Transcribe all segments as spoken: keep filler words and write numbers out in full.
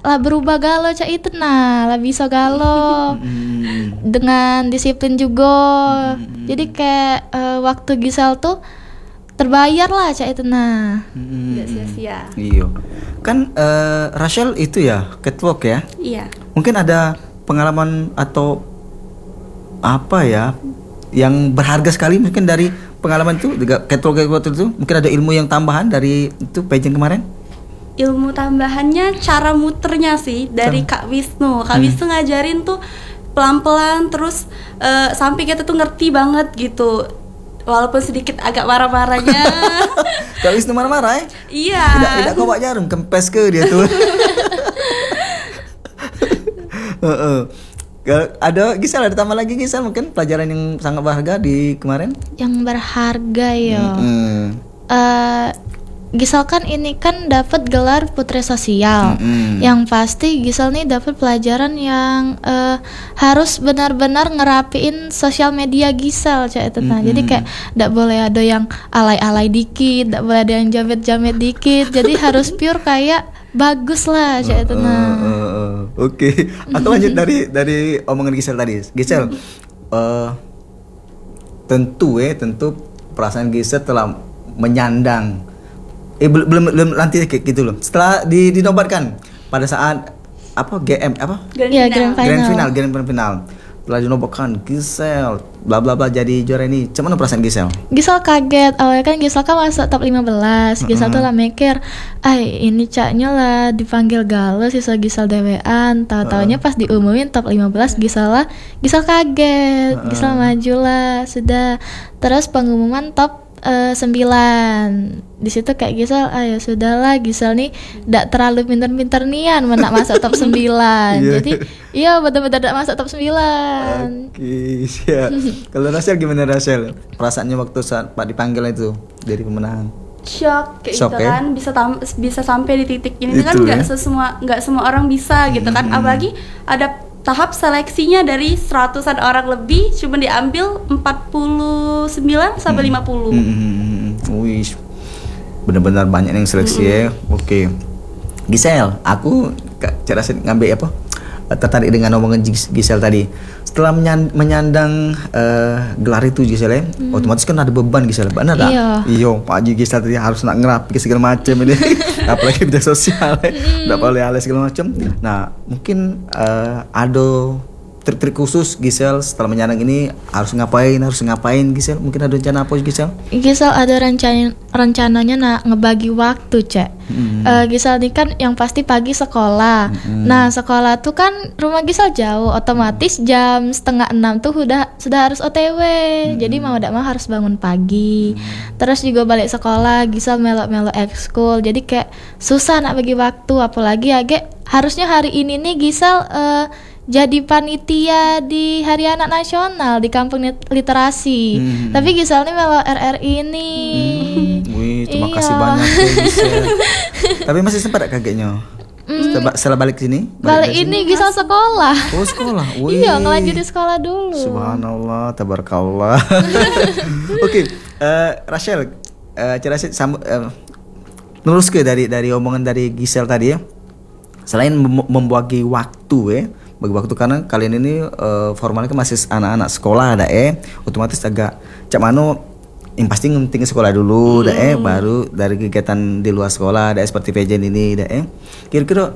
lah berubah galo cak itu nah lah bisa galo dengan disiplin juga. Jadi kayak uh, waktu Gisel tuh terbayar lah cak itu nah. Nggak sia-sia. Iya. Kan uh, Rachel itu ya catwalk ya. Iya. Mungkin ada pengalaman atau apa ya yang berharga sekali mungkin dari pengalaman itu catwalk catwalk itu. Mungkin ada ilmu yang tambahan dari itu pageant kemarin. Ilmu tambahannya cara muternya sih dari Kak Wisnu. Kak hmm. Wisnu ngajarin tuh pelan-pelan terus uh, sampai kita tuh ngerti banget gitu. Walaupun sedikit agak marah-marahnya. Kak Wisnu marah-marah ya? Iya. Tidak tidak kau bawa jarum kempes ke dia tuh. uh, uh. Ada Gisel, ada tambah lagi Gisel mungkin pelajaran yang sangat berharga di kemarin? Yang berharga ya. Mm-hmm. Uh, Gisel kan ini kan dapat gelar Putri Sosial. Mm-hmm. Yang pasti Gisel nih dapat pelajaran yang uh, harus benar-benar ngerapiin sosial media Gisel cak itu. Nah, mm-hmm. jadi kayak tidak boleh ada yang alay-alay dikit, tidak boleh ada yang jamet-jamet dikit. Jadi harus pure kayak bagus lah cak itu. Nah. Uh, uh, uh, Oke, okay. Aku lanjut dari dari omongan Gisel tadi. Gisel, uh, tentu eh tentu perasaan Gisel telah menyandang. Eh belum belum belum nanti kayak gitu loh. Setelah di, dinobatkan pada saat apa G M apa? Grand ya, final. Grand final. Grand final, Grand final. Setelah dinobatkan Gisel bla bla bla jadi juara ini. Cuman perasaan Gisel? Gisel kaget. Awalnya kan Gisel kan masuk top lima belas. Gisel uh-huh. tuh lah mikir, "Ay, ini caknya lah dipanggil galau sisa Gisel dewean." Tahu-taunya uh-huh. pas diumumin top lima belas Gisel lah. Gisel kaget. Uh-huh. Gisel maju lah, sudah. Terus pengumuman top Uh, sembilan. Di situ kayak Gisel, ah ya sudahlah Gisel nih tidak terlalu pinter-pinter nian menak masuk top sembilan. Jadi iya betul-betul tidak masuk top sembilan. Oke, siap. Kalau Rachel gimana Rachel? Perasaannya waktu saat Pak dipanggil itu dari pemenang? Shock kayak Shock, gitu kan, ya? bisa tam- bisa sampai di titik ini itu, kan nggak ya? semua nggak semua orang bisa gitu kan. Mm-hmm. Apalagi ada tahap seleksinya dari seratusan orang lebih cuma diambil empat puluh sembilan sampai lima puluh. Hmm. Wih. Benar-benar banyak yang seleksi ya. Oke. Okay. Gisel, aku cara ngambil apa? Tertarik dengan omongan Gisel tadi. Setelah menyandang uh, gelar itu Gisel ya, hmm. otomatis kan ada beban Gisel. Benar tak? Iya. Iya, Pak Haji Gisel tadi harus nak ngerapi segala macam ini. Apalagi media sosial ya. Enggak boleh alay segala macam. Nah, mungkin uh, ada trik-trik khusus Gisel setelah menyandang ini harus ngapain, harus ngapain Gisel? Mungkin ada rencana apa Gisel? Gisel ada rencana rencananya nak ngebagi waktu cek. Mm-hmm. Uh, Gisel ini kan yang pasti pagi sekolah. Mm-hmm. Nah sekolah tuh kan rumah Gisel jauh, otomatis jam setengah enam tuh udah sudah harus O T W. Mm-hmm. Jadi mau tidak mau harus bangun pagi. Mm-hmm. Terus juga balik sekolah Gisel melok-melok ekskul. Jadi kayak susah nak bagi waktu. Apalagi agak harusnya hari ini nih Gisel uh, jadi panitia di Hari Anak Nasional di Kampung Literasi. Hmm. Tapi Gisel nih melo R R I ini. Hmm. Wih, terima iya. kasih banyak ya Gisel. Tapi masih sempat kagetnya. Mm. Setelah, setelah balik sini? Balik, balik ini Gisel sekolah. Oh sekolah. Wih. Iya ngelanjutin sekolah dulu. Subhanallah, tabarakallah. Oke, okay, uh, Rachel, uh, cara sambut uh, lurus ke dari dari omongan dari Gisel tadi ya. Selain mem- membagi waktu ya. Bagi waktu karena kalian ini uh, formalnya kan masih anak-anak sekolah ada eh otomatis agak cak mano yang pasti penting sekolah dulu hmm. dah eh baru dari kegiatan di luar sekolah ada seperti pageant ini dah eh kira-kira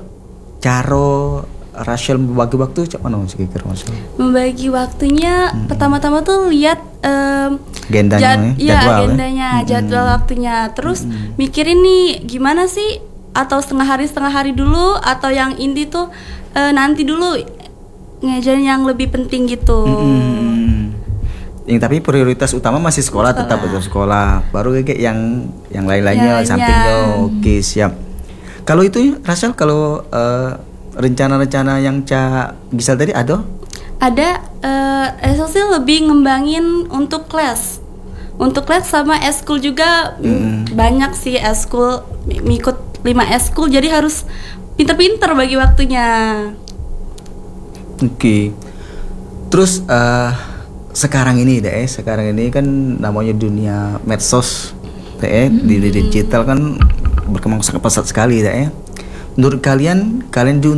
cara Rachel membagi waktu cak mana kira-kira maksudnya membagi waktunya hmm. pertama-tama tuh lihat um, agendanya jad- ya jadwal agendanya eh? jadwal hmm. waktunya terus hmm. mikirin nih gimana sih atau setengah hari setengah hari dulu atau yang inti tuh uh, nanti dulu ngajarin yang lebih penting gitu. Hmm. Yang tapi prioritas utama masih sekolah, sekolah. Tetap betul sekolah. Baru kayak yang yang lain-lainnya ya, sampingnya. Oke, siap. Kalau itu Rachel kalau uh, rencana-rencana yang Ca Gisel tadi ada? Ada uh, S L C lebih ngembangin untuk kelas. Untuk kelas sama eskul juga hmm. banyak sih eskul ngikut lima eskul jadi harus pinter-pinter bagi waktunya. Oke, okay. Terus uh, sekarang ini deh, sekarang ini kan namanya dunia medsos, deh, mm-hmm. di digital kan berkembang sangat pesat sekali deh. Menurut kalian, kalian